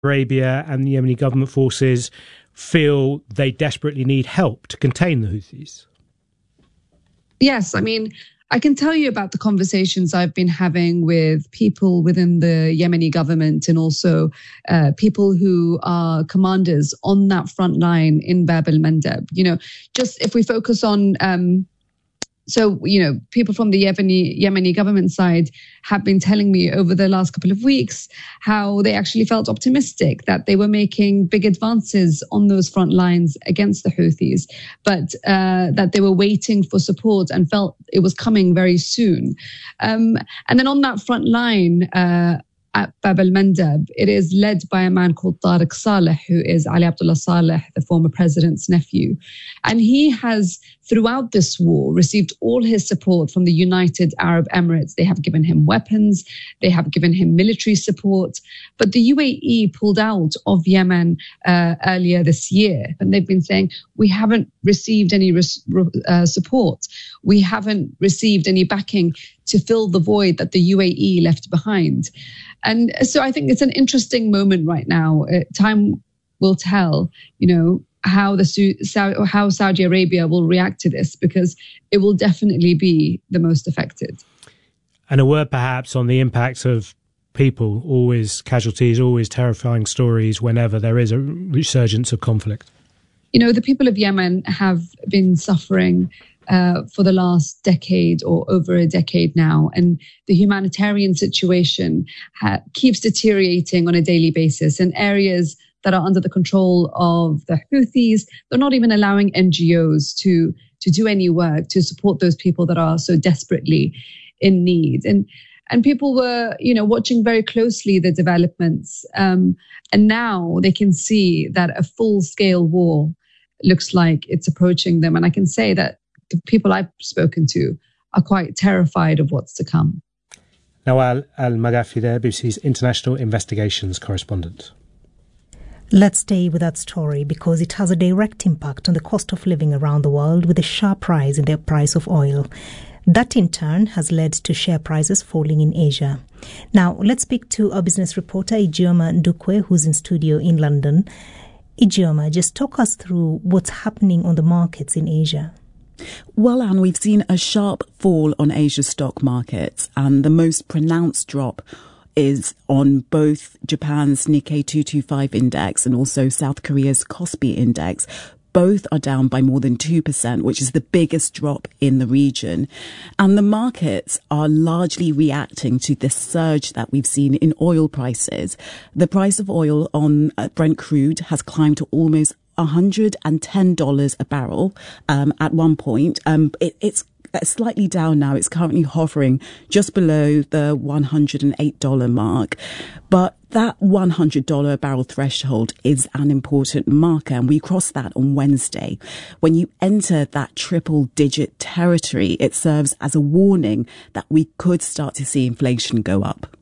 Arabia and the Yemeni government forces feel they desperately need help to contain the Houthis. Yes, I mean, I can tell you about the conversations I've been having with people within the Yemeni government and also people who are commanders on that front line in Bab el-Mandeb. You know, just if we focus on people from the Yemeni government side have been telling me over the last couple of weeks how they actually felt optimistic that they were making big advances on those front lines against the Houthis, but that they were waiting for support and felt it was coming very soon. And then on that front line, at Bab el-Mandeb, it is led by a man called Tariq Saleh, who is Ali Abdullah Saleh, the former president's nephew. And he has, throughout this war, received all his support from the United Arab Emirates. They have given him weapons, they have given him military support. But the UAE pulled out of Yemen earlier this year. And they've been saying, we haven't received any support. We haven't received any backing to fill the void that the UAE left behind. And so I think it's an interesting moment right now. Time will tell, how Saudi Arabia will react to this, because it will definitely be the most affected. And a word perhaps on the impacts of people, always casualties, always terrifying stories whenever there is a resurgence of conflict. The people of Yemen have been suffering for the last decade or over a decade now. And the humanitarian situation keeps deteriorating on a daily basis in areas that are under the control of the Houthis. They're not even allowing NGOs to do any work to support those people that are so desperately in need. And people were, watching very closely the developments. And now they can see that a full-scale war looks like it's approaching them. And I can say that the people I've spoken to are quite terrified of what's to come. Nawal Al-Maghafi there, BBC's international investigations correspondent. Let's stay with that story because it has a direct impact on the cost of living around the world, with a sharp rise in the price of oil. That in turn has led to share prices falling in Asia. Now, let's speak to our business reporter, Ijeoma Ndukwe, who's in studio in London. Ijeoma, just talk us through what's happening on the markets in Asia. Well, Anne, we've seen a sharp fall on Asia's stock markets, and the most pronounced drop is on both Japan's Nikkei 225 index and also South Korea's Kospi index. Both are down by more than 2%, which is the biggest drop in the region. And the markets are largely reacting to this surge that we've seen in oil prices. The price of oil on Brent crude has climbed to almost $110 a barrel at one point. It's slightly down now. It's currently hovering just below the $108 mark. But that $100 a barrel threshold is an important marker, and we crossed that on Wednesday. When you enter that triple-digit territory, it serves as a warning that we could start to see inflation go up.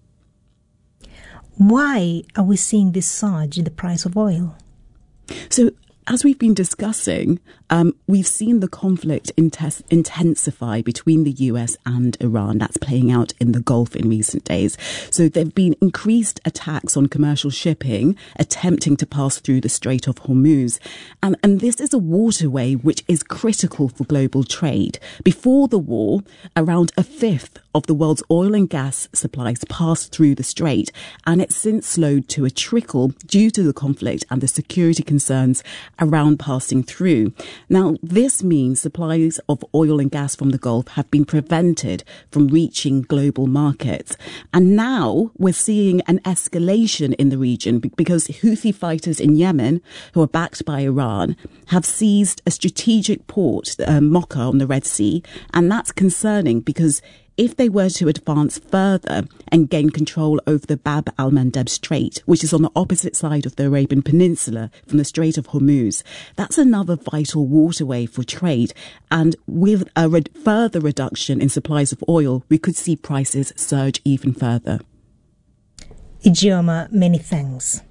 Why are we seeing this surge in the price of oil? So, as we've been discussing, we've seen the conflict intensify between the US and Iran. That's playing out in the Gulf in recent days. So there have been increased attacks on commercial shipping attempting to pass through the Strait of Hormuz. And this is a waterway which is critical for global trade. Before the war, around a fifth of the world's oil and gas supplies passed through the strait, and it's since slowed to a trickle due to the conflict and the security concerns around passing through. Now, this means supplies of oil and gas from the Gulf have been prevented from reaching global markets. And now we're seeing an escalation in the region because Houthi fighters in Yemen, who are backed by Iran, have seized a strategic port, Mocha on the Red Sea. And that's concerning because if they were to advance further and gain control over the Bab al-Mandeb Strait, which is on the opposite side of the Arabian Peninsula from the Strait of Hormuz, that's another vital waterway for trade. And with a further reduction in supplies of oil, we could see prices surge even further. Ijeoma, many thanks.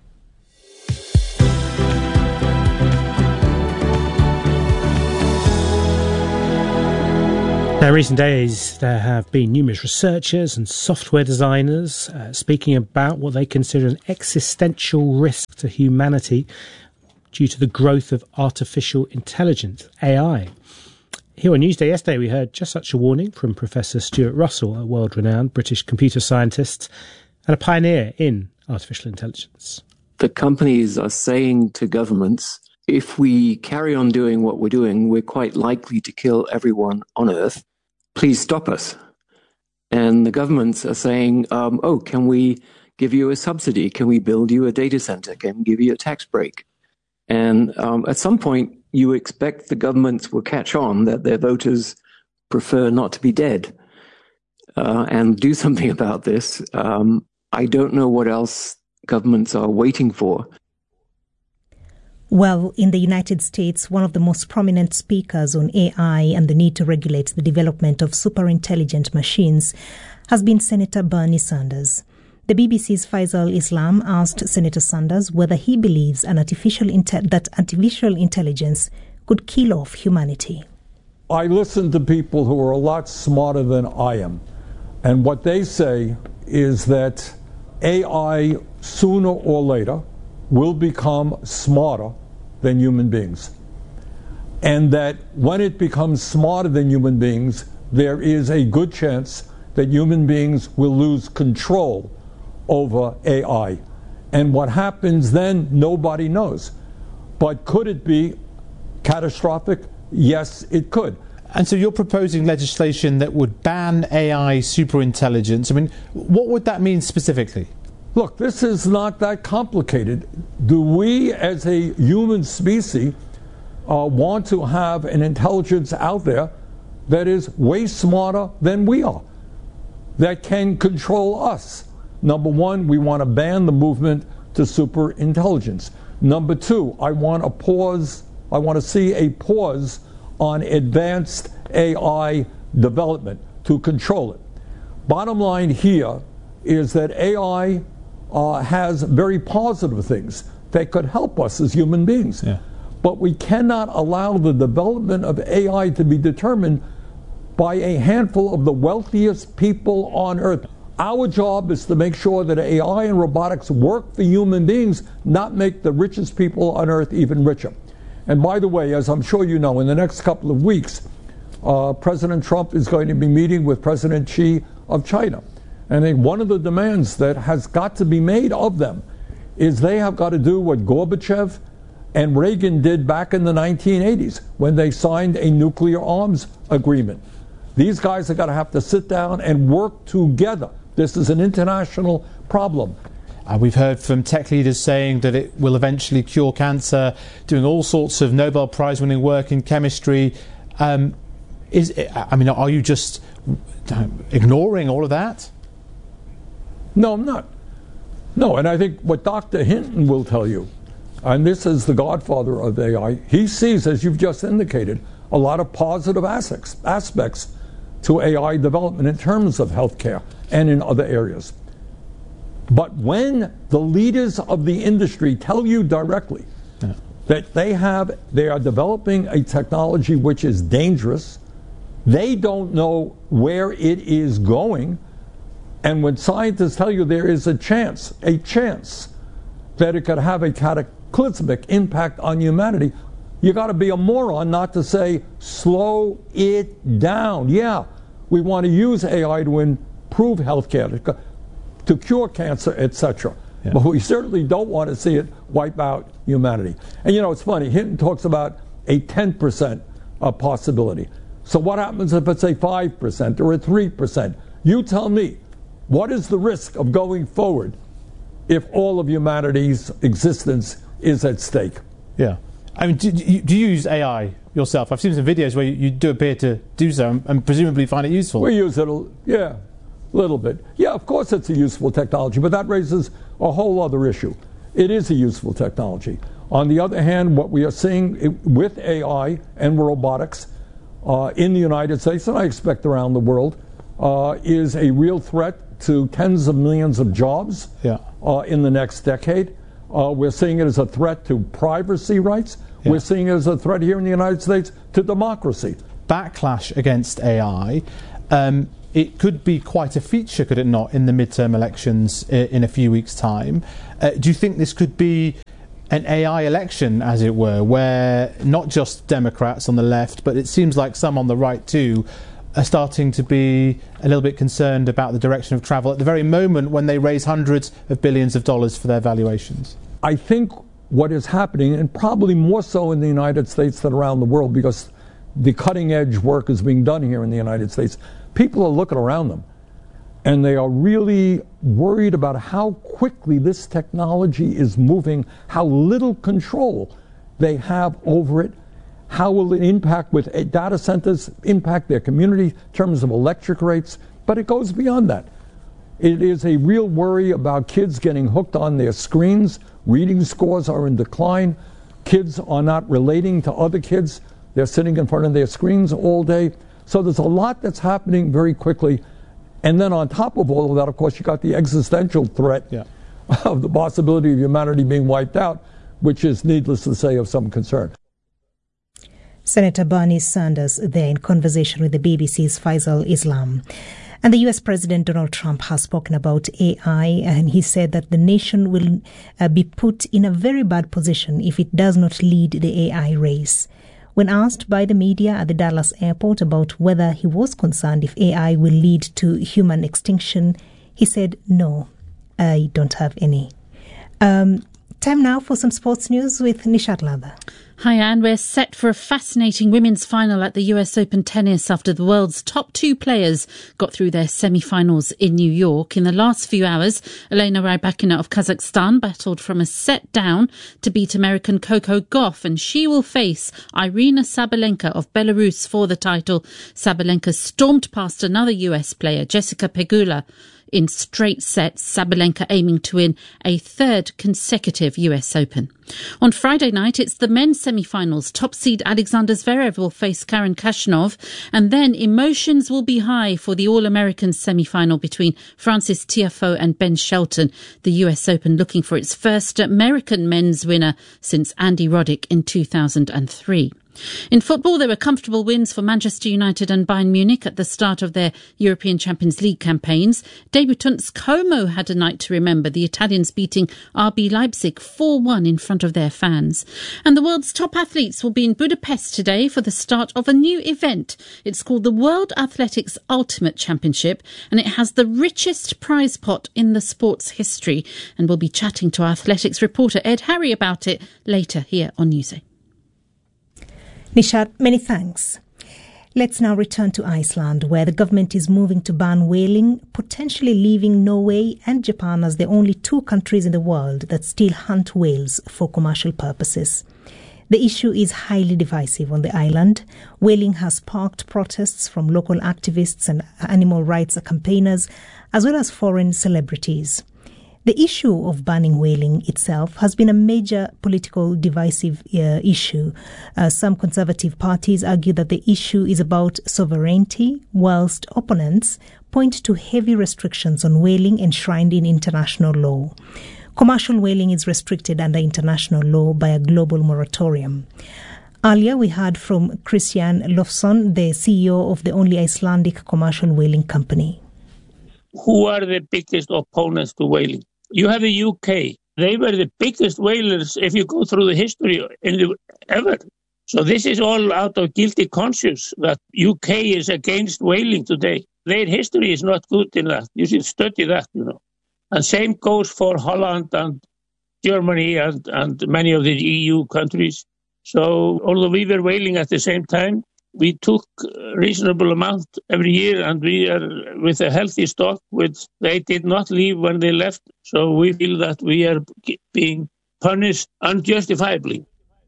Now, in recent days, there have been numerous researchers and software designers speaking about what they consider an existential risk to humanity due to the growth of artificial intelligence, AI. Here on Newsday yesterday, we heard just such a warning from Professor Stuart Russell, a world-renowned British computer scientist and a pioneer in artificial intelligence. The companies are saying to governments, if we carry on doing what we're doing, we're quite likely to kill everyone on Earth. Please stop us. And the governments are saying, can we give you a subsidy? Can we build you a data center? Can we give you a tax break? And at some point, you expect the governments will catch on that their voters prefer not to be dead and do something about this. I don't know what else governments are waiting for. Well, in the United States, one of the most prominent speakers on AI and the need to regulate the development of superintelligent machines has been Senator Bernie Sanders. The BBC's Faisal Islam asked Senator Sanders whether he believes that artificial intelligence could kill off humanity. I listen to people who are a lot smarter than I am, and what they say is that AI, sooner or later, will become smarter than human beings. And that when it becomes smarter than human beings, there is a good chance that human beings will lose control over AI. And what happens then, nobody knows. But could it be catastrophic? Yes, it could. And so you're proposing legislation that would ban AI superintelligence. I mean, what would that mean specifically? Look, this is not that complicated. Do we as a human species want to have an intelligence out there that is way smarter than we are, that can control us? Number one, we want to ban the movement to superintelligence. Number two, I want to see a pause on advanced AI development to control it. Bottom line here is that AI has very positive things that could help us as human beings. Yeah. But we cannot allow the development of AI to be determined by a handful of the wealthiest people on Earth. Our job is to make sure that AI and robotics work for human beings, not make the richest people on Earth even richer. And by the way, as I'm sure you know, in the next couple of weeks, President Trump is going to be meeting with President Xi of China. And I think one of the demands that has got to be made of them is they have got to do what Gorbachev and Reagan did back in the 1980s when they signed a nuclear arms agreement. These guys are going to have to sit down and work together. This is an international problem. We've heard from tech leaders saying that it will eventually cure cancer, doing all sorts of Nobel Prize-winning work in chemistry. Are you just ignoring all of that? No, I'm not. No, and I think what Dr. Hinton will tell you, and this is the godfather of AI, he sees, as you've just indicated, a lot of positive aspects to AI development in terms of healthcare and in other areas. But when the leaders of the industry tell you directly that they are developing a technology which is dangerous, they don't know where it is going, and when scientists tell you there is a chance that it could have a cataclysmic impact on humanity, you got to be a moron not to say, slow it down. Yeah, we want to use AI to improve healthcare, to cure cancer, etc. Yeah. But we certainly don't want to see it wipe out humanity. And you know, it's funny, Hinton talks about a 10% possibility. So what happens if it's a 5% or a 3%? You tell me, what is the risk of going forward if all of humanity's existence is at stake? Yeah. I mean, do you use AI yourself? I've seen some videos where you do appear to do so and presumably find it useful. We use it, a little bit. Yeah, of course it's a useful technology, but that raises a whole other issue. It is a useful technology. On the other hand, what we are seeing with AI and robotics in the United States, and I expect around the world, is a real threat to tens of millions of jobs in the next decade. We're seeing it as a threat to privacy rights. Yeah. We're seeing it as a threat here in the United States to democracy. backlash against AI, it could be quite a feature, could it not, in the midterm elections in a few weeks' time. Do you think this could be an AI election, as it were, where not just Democrats on the left, but it seems like some on the right too, are starting to be a little bit concerned about the direction of travel at the very moment when they raise hundreds of billions of dollars for their valuations? I think what is happening, and probably more so in the United States than around the world, because the cutting edge work is being done here in the United States, people are looking around them and they are really worried about how quickly this technology is moving, how little control they have over it, how will it impact with data centers, impact their community in terms of electric rates, but it goes beyond that. It is a real worry about kids getting hooked on their screens. Reading scores are in decline. Kids are not relating to other kids. They're sitting in front of their screens all day. So there's a lot that's happening very quickly. And then on top of all of that, of course, you got the existential threat of the possibility of humanity being wiped out, which is, needless to say, of some concern. Senator Bernie Sanders there in conversation with the BBC's Faisal Islam. And the US President Donald Trump has spoken about AI, and he said that the nation will be put in a very bad position if it does not lead the AI race. When asked by the media at the Dallas airport about whether he was concerned if AI will lead to human extinction, he said, "No, I don't have any." Time now for some sports news with Nishat Latha. Hi Anne, we're set for a fascinating women's final at the US Open Tennis after the world's top two players got through their semi-finals in New York. In the last few hours, Elena Rybakina of Kazakhstan battled from a set down to beat American Coco Gauff, and she will face Irina Sabalenka of Belarus for the title. Sabalenka stormed past another US player, Jessica Pegula, in straight sets, Sabalenka aiming to win a third consecutive US Open. On Friday night, it's the men's semi-finals. Top seed Alexander Zverev will face Karen Khachanov, and then emotions will be high for the All-American semi-final between Francis Tiafoe and Ben Shelton. The US Open looking for its first American men's winner since Andy Roddick in 2003. In football, there were comfortable wins for Manchester United and Bayern Munich at the start of their European Champions League campaigns. Debutants Como had a night to remember, the Italians beating RB Leipzig 4-1 in front of their fans. And the world's top athletes will be in Budapest today for the start of a new event. It's called the World Athletics Ultimate Championship, and it has the richest prize pot in the sport's history. And we'll be chatting to our athletics reporter Ed Harry about it later here on Newsay. Nishat, many thanks. Let's now return to Iceland, where the government is moving to ban whaling, potentially leaving Norway and Japan as the only two countries in the world that still hunt whales for commercial purposes. The issue is highly divisive on the island. Whaling has sparked protests from local activists and animal rights campaigners, as well as foreign celebrities. The issue of banning whaling itself has been a major political divisive issue. Some conservative parties argue that the issue is about sovereignty, whilst opponents point to heavy restrictions on whaling enshrined in international law. Commercial whaling is restricted under international law by a global moratorium. Earlier, we heard from Christian Lofsson, the CEO of the only Icelandic commercial whaling company. Who are the biggest opponents to whaling? You have the UK. They were the biggest whalers if you go through the history ever. So this is all out of guilty conscience that UK is against whaling today. Their history is not good in that. You should study that, And same goes for Holland and Germany and many of the EU countries. So although we were whaling at the same time, we took a reasonable amount every year, and we are with a healthy stock, which they did not leave when they left. So we feel that we are being punished unjustifiably.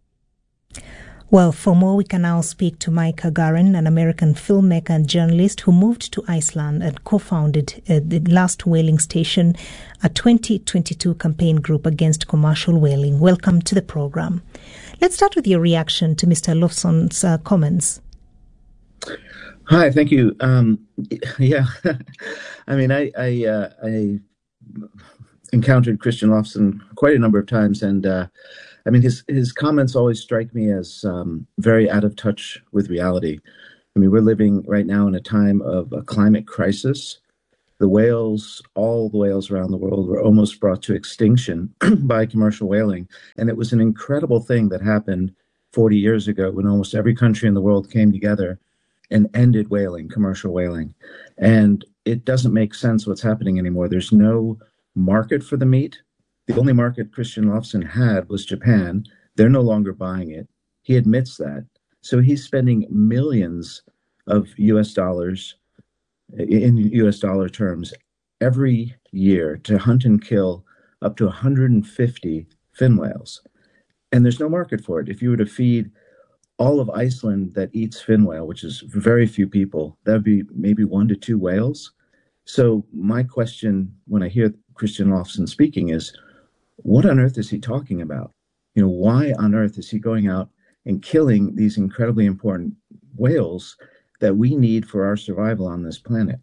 Well, for more, we can now speak to Mike Gagarin, an American filmmaker and journalist who moved to Iceland and co-founded the Last Whaling Station, a 2022 campaign group against commercial whaling. Welcome to the program. Let's start with your reaction to Mr. Lofsson's comments. Hi, thank you. Yeah, I mean, I encountered Christian Lofsson quite a number of times, and I mean, his comments always strike me as very out of touch with reality. I mean, we're living right now in a time of a climate crisis. The whales, all the whales around the world, were almost brought to extinction by commercial whaling. And it was an incredible thing that happened 40 years ago when almost every country in the world came together and ended whaling, commercial whaling. And it doesn't make sense what's happening anymore. There's no market for the meat. The only market Christian Lofson had was Japan. They're no longer buying it. He admits that. So he's spending millions of US dollars in US dollar terms every year to hunt and kill up to 150 fin whales. And there's no market for it. If you were to feed all of Iceland that eats fin whale, which is very few people, that would be maybe 1 to 2 whales. So my question when I hear Christian Lofson speaking is, what on earth is he talking about? You know, why on earth is he going out and killing these incredibly important whales that we need for our survival on this planet?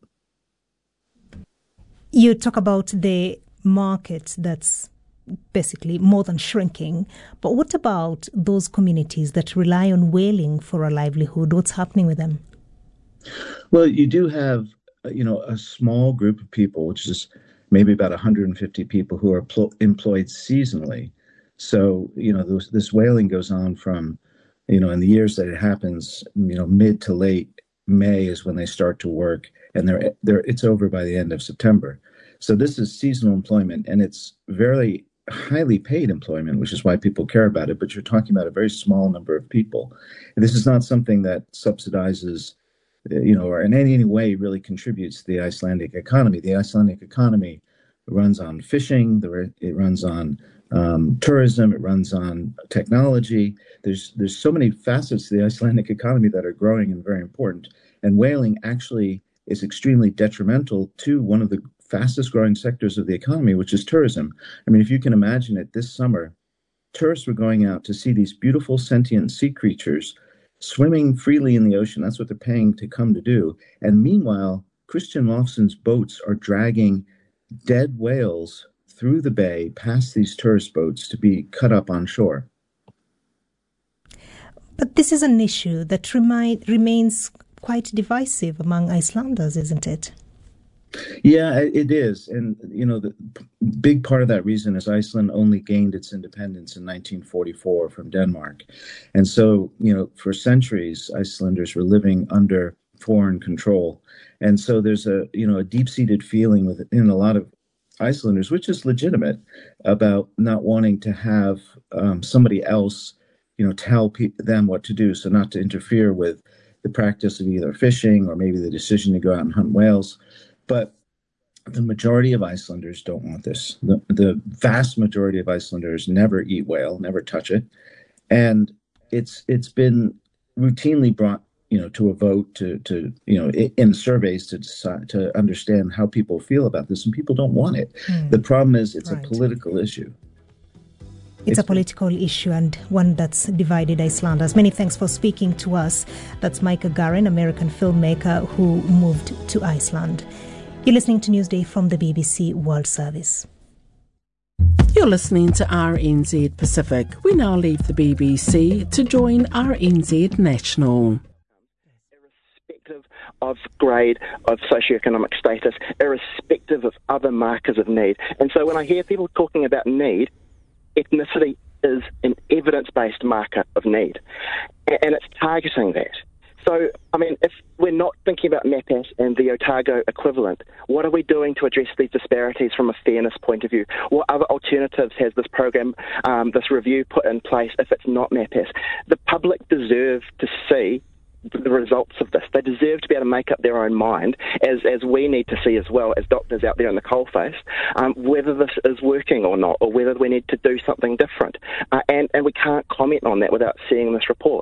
You talk about the market that's basically more than shrinking, but what about those communities that rely on whaling for a livelihood? What's happening with them? Well, you do have, a small group of people, which is maybe about 150 people who are employed seasonally. So, this whaling goes on from, in the years that it happens, mid to late May is when they start to work, and it's over by the end of September. So this is seasonal employment, and it's very highly paid employment, which is why people care about it. But you're talking about a very small number of people. And this is not something that subsidizes, or in any way really contributes to the Icelandic economy. The Icelandic economy runs on fishing. It runs on tourism. It runs on technology. There's so many facets to the Icelandic economy that are growing and very important. And whaling actually is extremely detrimental to one of the fastest growing sectors of the economy, which is tourism. I mean, if you can imagine it, this summer, tourists were going out to see these beautiful sentient sea creatures swimming freely in the ocean. That's what they're paying to come to do. And meanwhile, Christian Lofson's boats are dragging dead whales through the bay past these tourist boats to be cut up on shore. But this is an issue that remains quite divisive among Icelanders, isn't it? Yeah, it is. And, the big part of that reason is Iceland only gained its independence in 1944 from Denmark. And so, for centuries, Icelanders were living under foreign control. And so there's a deep-seated feeling within a lot of Icelanders, which is legitimate, about not wanting to have somebody else, tell them what to do. So not to interfere with the practice of either fishing or maybe the decision to go out and hunt whales. But the majority of Icelanders don't want this. The vast majority of Icelanders never eat whale, never touch it. And it's been routinely brought, to a vote to in surveys to decide, to understand how people feel about this, and people don't want it. The problem is it's a political issue. It's a political issue and one that's divided Icelanders. Many thanks for speaking to us. That's Micah Garren, American filmmaker who moved to Iceland. You're listening to Newsday from the BBC World Service. You're listening to RNZ Pacific. We now leave the BBC to join RNZ National. Irrespective of grade, of socioeconomic status, irrespective of other markers of need. And so when I hear people talking about need, ethnicity is an evidence-based marker of need. And it's targeting that. So, if we're not thinking about MAPAT and the Otago equivalent, what are we doing to address these disparities from a fairness point of view? What other alternatives has this program, this review put in place if it's not MAPAT? The public deserve to see the results of this. They deserve to be able to make up their own mind, as we need to see as well as doctors out there in the coalface, whether this is working or not, or whether we need to do something different. And we can't comment on that without seeing this report.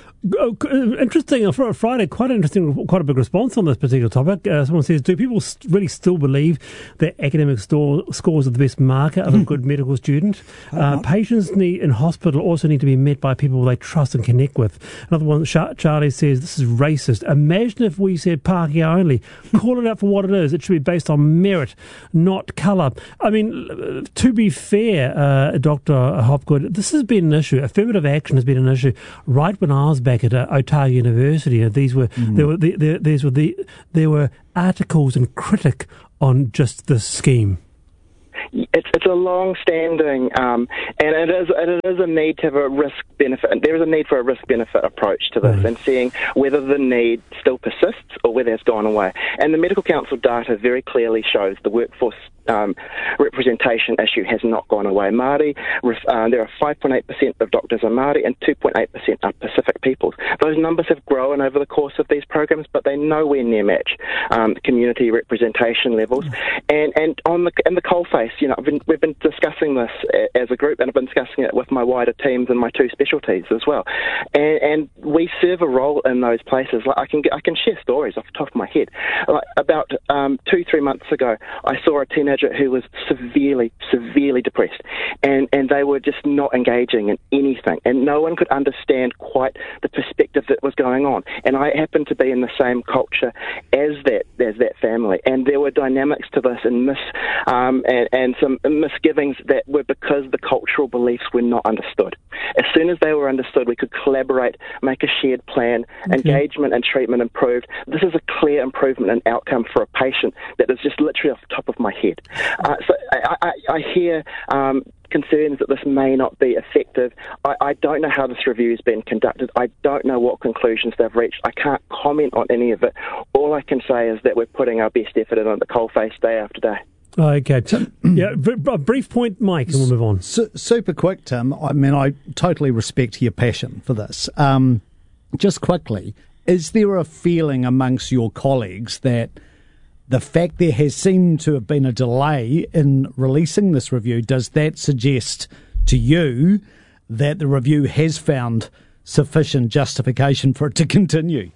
Interesting. For a Friday, quite a big response on this particular topic. Someone says, do people really still believe that academic scores are the best marker of a good medical student? Patients in hospital also need to be met by people they trust and connect with. Another one, Charlie says, this is racist. Imagine if we said Pākehā only. Call it out for what it is. It should be based on merit, not colour. To be fair, Dr. Hopgood, this has been an issue. Affirmative action has been an issue right when I was back back at Otago University. These were there were articles in Critic on just this scheme. It's a long-standing, and it is a need to have a risk-benefit. There is a need for a risk-benefit approach to this, and seeing whether the need still persists or whether it's gone away. And the Medical Council data very clearly shows the workforce representation issue has not gone away. Māori, there are 5.8% of doctors are Māori and 2.8% are Pacific peoples. Those numbers have grown over the course of these programs, but they nowhere near match community representation levels. And in the coalface, we've been discussing this as a group, and I've been discussing it with my wider teams and my two specialties as well. And we serve a role in those places. Like I can share stories off the top of my head. Like about 2-3 months ago, I saw a teenager who was severely depressed, and they were just not engaging in anything, and no one could understand quite the perspective that was going on. And I happened to be in the same culture as that family, and there were dynamics to this and some misgivings that were because the cultural beliefs were not understood. As soon as they were understood, we could collaborate, make a shared plan, engagement and treatment improved. This is a clear improvement in outcome for a patient that is just literally off the top of my head. So I hear concerns that this may not be effective. I don't know how this review has been conducted. I don't know what conclusions they've reached. I can't comment on any of it. All I can say is that we're putting our best effort in on the coalface day after day. Okay. Yeah, a brief point, Mike, and we'll move on. Super quick, Tim. I mean, I totally respect your passion for this. Just quickly, is there a feeling amongst your colleagues that the fact there has seemed to have been a delay in releasing this review, does that suggest to you that the review has found sufficient justification for it to continue?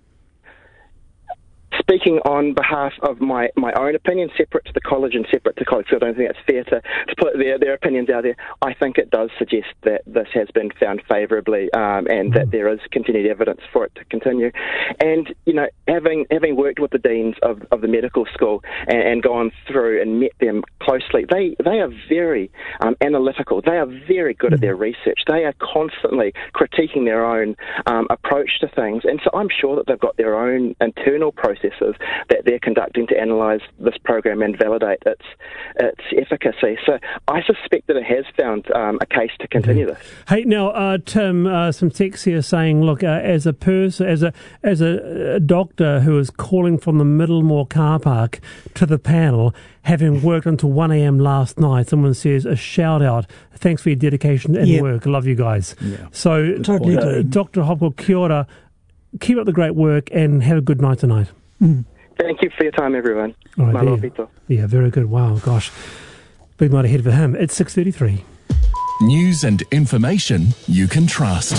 Speaking on behalf of my own opinion, separate to the college and separate to colleagues, so I don't think it's fair to put their opinions out there. I think it does suggest that this has been found favourably and that there is continued evidence for it to continue. And, having worked with the deans of the medical school and gone through and met them closely, they are very analytical. They are very good at their research. They are constantly critiquing their own approach to things. And so I'm sure that they've got their own internal processes that they're conducting to analyse this program and validate its efficacy. So I suspect that it has found a case to continue this. Hey, now, Tim, some text here saying, look, as a person, as a doctor who is calling from the Middlemore car park to the panel, having worked until 1 a.m. last night, someone says, a shout out. Thanks for your dedication and work. I love you guys. Yeah. So, totally Dr. Hopgood, kia ora. Keep up the great work and have a good night tonight. Thank you for your time, everyone. Right, yeah, very good. Wow, gosh. Big night ahead for him. It's 6:33. News and information you can trust.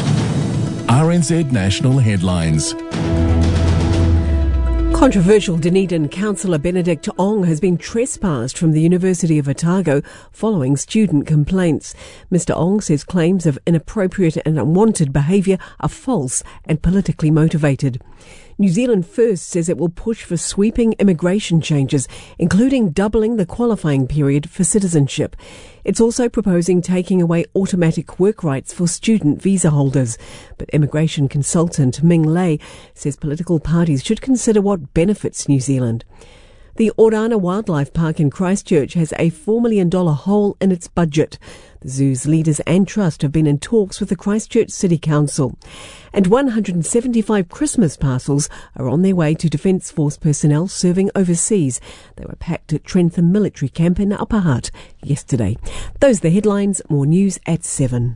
RNZ National Headlines. Controversial Dunedin councillor Benedict Ong has been trespassed from the University of Otago following student complaints. Mr. Ong says claims of inappropriate and unwanted behaviour are false and politically motivated. New Zealand First says it will push for sweeping immigration changes, including doubling the qualifying period for citizenship. It's also proposing taking away automatic work rights for student visa holders. But immigration consultant Ming Lei says political parties should consider what benefits New Zealand. The Orana Wildlife Park in Christchurch has a $4 million hole in its budget. The zoo's leaders and trust have been in talks with the Christchurch City Council. And 175 Christmas parcels are on their way to Defence Force personnel serving overseas. They were packed at Trentham Military Camp in Upper Hutt yesterday. Those are the headlines. More news at 7.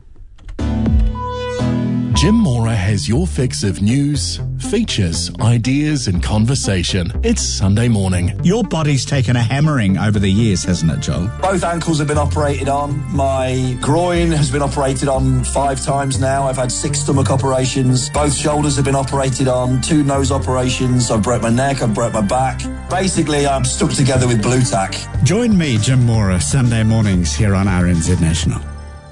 Jim Mora has your fix of news, features, ideas and conversation. It's Sunday morning. Your body's taken a hammering over the years, hasn't it, Joel? Both ankles have been operated on. My groin has been operated on 5 times now. I've had 6 stomach operations. Both shoulders have been operated on. 2 nose operations. I've broke my neck. I've broke my back. Basically, I'm stuck together with blue tack. Join me, Jim Mora, Sunday mornings here on RNZ National.